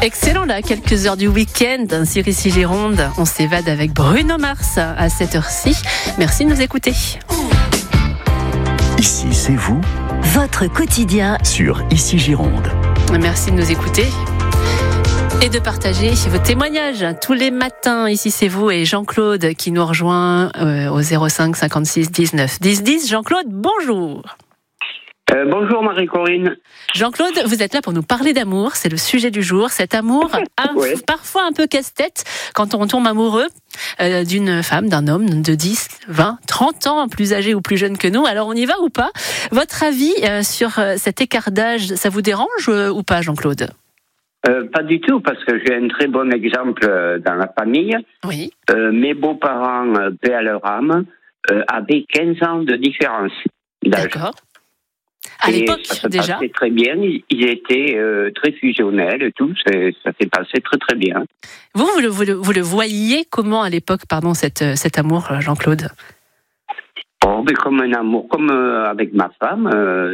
Excellent, là, quelques heures du week-end sur Ici Gironde. On s'évade avec Bruno Mars à cette heure-ci. Merci de nous écouter. Ici, c'est vous, votre quotidien sur Ici Gironde. Merci de nous écouter et de partager vos témoignages tous les matins. Ici, c'est vous et Jean-Claude qui nous rejoint au 05 56 19 10 10. Jean-Claude, bonjour. Bonjour Marie-Corinne. Jean-Claude, vous êtes là pour nous parler d'amour, c'est le sujet du jour. Cet amour, Ouais. parfois un peu casse-tête, quand on tombe amoureux d'une femme, d'un homme de 10, 20, 30 ans, plus âgé ou plus jeune que nous. Alors on y va ou pas ? Votre avis sur cet écart d'âge, ça vous dérange ou pas, Jean-Claude ? Pas du tout, parce que j'ai un très bon exemple dans la famille. Oui. Mes beaux-parents, paix à leur âme, avaient 15 ans de différence d'âge. D'accord. À Et l'époque, ça se déjà. passait très bien, ils étaient très fusionnels et tout, ça s'est passé très très bien. Vous le voyiez comment à l'époque, cet amour, Jean-Claude ? Oh, mais comme un amour, comme avec ma femme,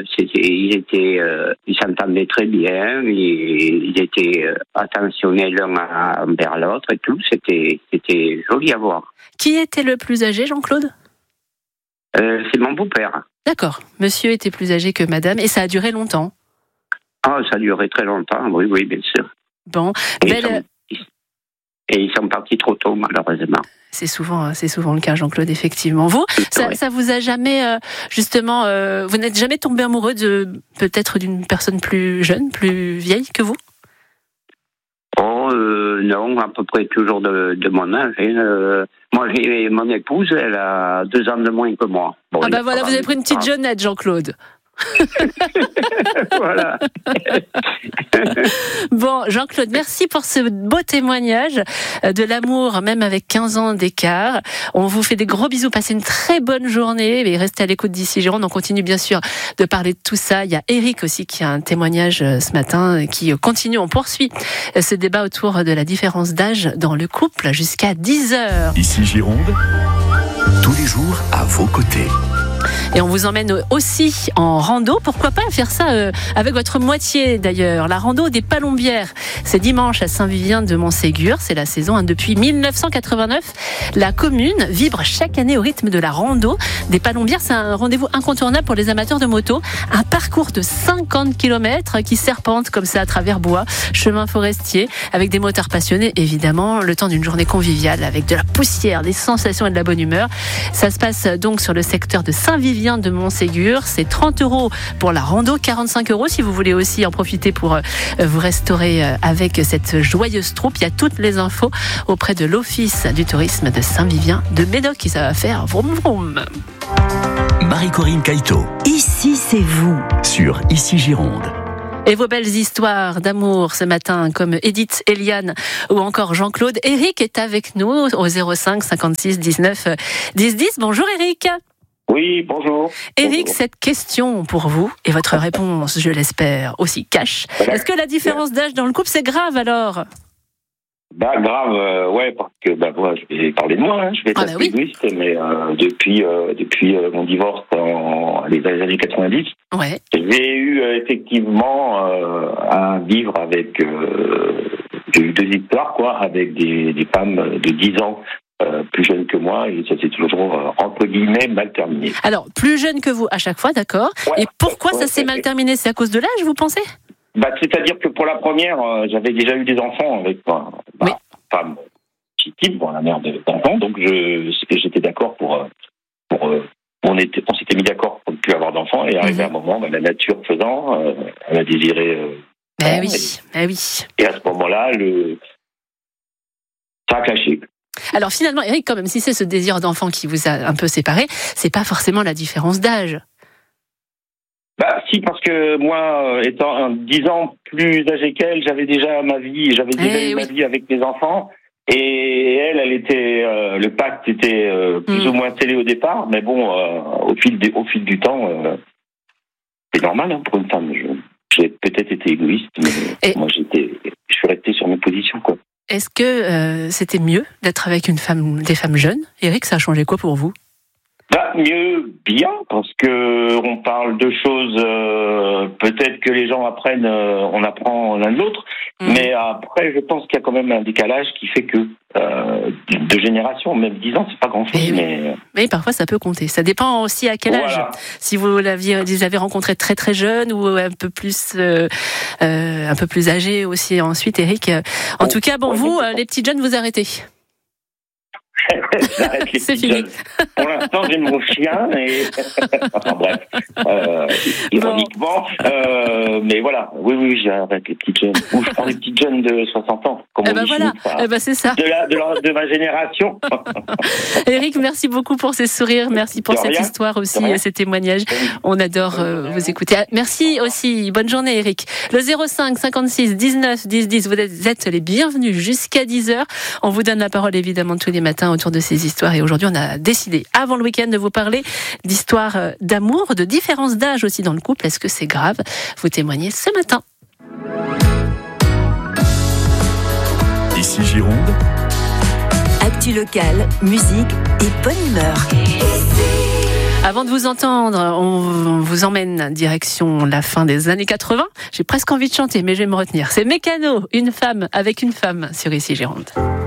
ils s'entendaient très bien, ils étaient attentionnés l'un envers l'autre et tout, c'était joli à voir. Qui était le plus âgé, Jean-Claude ? C'est mon beau-père. D'accord. Monsieur était plus âgé que madame et ça a duré longtemps. Ah, ça a duré très longtemps, oui, bien sûr. Bon, Et ils sont partis trop tôt, malheureusement. c'est souvent le cas, Jean-Claude, effectivement. Vous, ça vous a jamais, vous n'êtes jamais tombé amoureux peut-être d'une personne plus jeune, plus vieille que vous ? Non, à peu près toujours de mon âge. Moi, j'ai mon épouse, elle a 2 ans de moins que moi. Bon, Ah bah voilà, vous avez pris une petite jeunette, Jean-Claude. Voilà. Bon, Jean-Claude, merci pour ce beau témoignage de l'amour, même avec 15 ans d'écart. On vous fait des gros bisous, passez une très bonne journée et restez à l'écoute d'Ici Gironde. On continue bien sûr de parler de tout ça. Il y a Eric aussi qui a un témoignage ce matin qui continue. On poursuit ce débat autour de la différence d'âge dans le couple jusqu'à 10h. Ici Gironde, tous les jours à vos côtés. Et on vous emmène aussi en rando. Pourquoi pas faire ça avec votre moitié d'ailleurs. La rando des Palombières. C'est dimanche à Saint-Vivien de Montségur. C'est la saison. Depuis 1989, la commune vibre chaque année au rythme de la rando des Palombières. C'est un rendez-vous incontournable pour les amateurs de moto. Un parcours de 50 km qui serpente comme ça à travers bois, chemins forestiers, avec des motards passionnés évidemment. Le temps d'une journée conviviale avec de la poussière, des sensations et de la bonne humeur. Ça se passe donc sur le secteur de Saint-Vivien de Montségur. C'est 30 € pour la rando, 45 € si vous voulez aussi en profiter pour vous restaurer avec cette joyeuse troupe. Il y a toutes les infos auprès de l'Office du tourisme de Saint-Vivien de Médoc qui ça va faire vroom vroom. Marie-Corinne Caïto, Ici, c'est vous. sur Ici Gironde. Et vos belles histoires d'amour ce matin, comme Edith, Eliane ou encore Jean-Claude. Eric est avec nous au 05 56 19 10 10. Bonjour Eric. Oui, bonjour. Eric, cette question pour vous, et votre réponse, je l'espère, aussi cash. Est-ce que la différence d'âge dans le couple, c'est grave alors ? Grave, ouais, parce que moi, je vais parler de moi, je vais être assez égoïste, mais depuis mon divorce dans les années 90, ouais. J'ai eu effectivement à vivre avec, j'ai eu 2 histoires, avec des femmes de 10 ans plus jeunes que moi, et ça s'est toujours, entre guillemets, mal terminé. Alors, plus jeune que vous à chaque fois, d'accord. Ouais, et pourquoi ça s'est mal terminé ? C'est à cause de l'âge, vous pensez ? C'est-à-dire que pour la première, j'avais déjà eu des enfants avec ma femme type, la mère d'enfants, donc j'étais d'accord on s'était mis d'accord pour ne plus avoir d'enfants, et arrivé à un moment, la nature faisant, elle a désiré... oui. Et à ce moment-là, ça a clashé. Alors finalement, Eric, quand même, si c'est ce désir d'enfant qui vous a un peu séparés, c'est pas forcément la différence d'âge. Si, parce que moi, étant 10 ans plus âgé qu'elle, j'avais déjà ma vie, ma vie avec mes enfants, et elle était, le pacte était plus ou moins scellé au départ, mais bon, au fil du temps, c'est normal pour une femme. J'ai peut-être été égoïste, mais moi je suis resté sur mes positions, quoi. Est-ce que c'était mieux d'être avec des femmes jeunes ? Eric, ça a changé quoi pour vous ? Mieux, bien, parce que on parle de choses, peut-être que les gens apprennent, on apprend l'un de l'autre, mais après, je pense qu'il y a quand même un décalage qui fait que de génération, même 10 ans, c'est pas grand-chose, mais parfois ça peut compter. Ça dépend aussi à quel âge. Si vous les avez rencontrés très très jeunes ou un peu plus âgés aussi ensuite, Eric. En tout cas, vous, les petits jeunes, vous arrêtez. J'arrête les c'est petits fini. jeunes. Pour l'instant, j'ai mon chien et enfin bref, ironiquement, mais voilà, oui, j'arrête les petites jeunes. Ou je prends les petites jeunes de 60 ans, comme on dit voilà, c'est ça. De ma génération. Eric, merci beaucoup pour ces sourires, merci pour cette histoire aussi et ces témoignages. On adore vous écouter. Merci aussi. Bonne journée, Eric. Le 05 56 19 10 10. Vous êtes les bienvenus jusqu'à 10h. On vous donne la parole évidemment tous les matins autour de ces histoires. Et aujourd'hui, on a décidé, avant le week-end, de vous parler d'histoires d'amour, de différences d'âge aussi dans le couple. Est-ce que c'est grave ? Vous témoignez ce matin. Ici Gironde. Actu locale, musique et bonne humeur. Avant de vous entendre, on vous emmène direction la fin des années 80. J'ai presque envie de chanter, mais je vais me retenir. C'est Mécano, une femme avec une femme sur Ici Gironde.